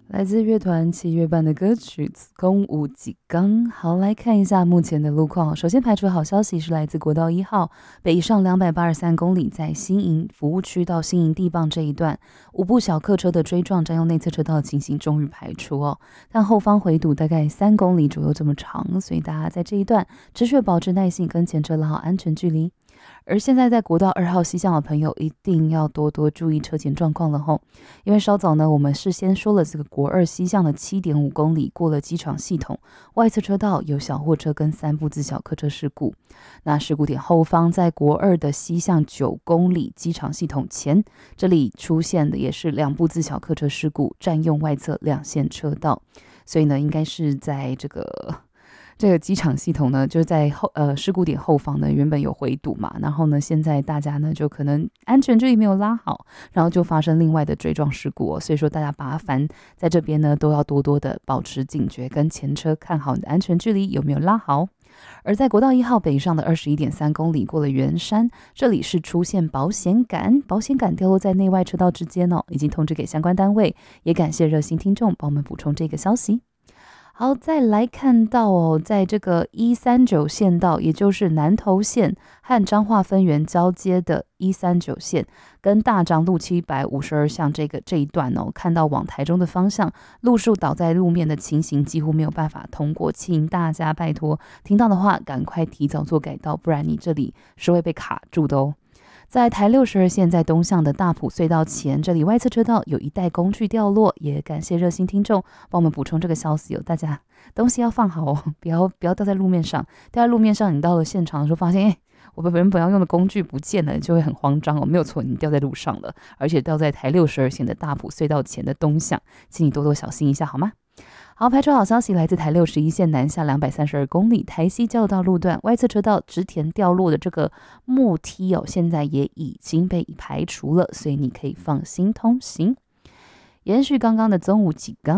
来自乐团七月半的歌曲《公务几纲》。好，来看一下目前的路况。首先排除好消息是来自国道1号北上283公里，在新营服务区到新营地磅这一段，5部小客车的追撞占用内侧车道的情形终于排除哦。但后方回堵大概3公里左右这么长，所以大家在这一段持续保持耐性，跟前车拉好安全距离。而现在在国道2号西向的朋友一定要多多注意车前状况了吼，因为稍早呢，我们事先说了这个国2西向的7.5公里过了机场系统，外侧车道有小货车跟3部自小客车事故。那事故点后方在国2的西向9公里机场系统前，这里出现的也是2部自小客车事故，占用外侧2线车道，所以呢，应该是在这个机场系统呢，就在事故点后方呢，原本有回堵嘛，然后呢，现在大家呢就可能安全距离没有拉好，然后就发生另外的追撞事故哦，所以说大家麻烦在这边呢都要多多的保持警觉，跟前车看好你的安全距离有没有拉好。而在国道1号北上的21.3公里过了圆山，这里是出现保险杆掉落在内外车道之间哦，已经通知给相关单位，也感谢热心听众帮我们补充这个消息。好，再来看到哦，在这个139线道，也就是南投线和彰化分园交接的139线，跟大长路752巷这一段哦，看到往台中的方向，路树倒在路面的情形几乎没有办法通过，请大家拜托听到的话赶快提早做改道，不然你这里是会被卡住的哦。在台62线在东向的大埔隧道前，这里外侧车道有一袋工具掉落，也感谢热心听众帮我们补充这个消息哦。大家东西要放好哦，不要掉在路面上。掉在路面上，你到了现场的时候发现，我们原本要用的工具不见了，你就会很慌张哦。没有错，你掉在路上了，而且掉在台62线的大埔隧道前的东向，请你多多小心一下好吗？好，排除好消息，来自台61线南下232公里台西交流道路段外侧车道植田掉落的这个木梯哦，现在也已经被排除了，所以你可以放心通行。延续刚刚的中午几纲。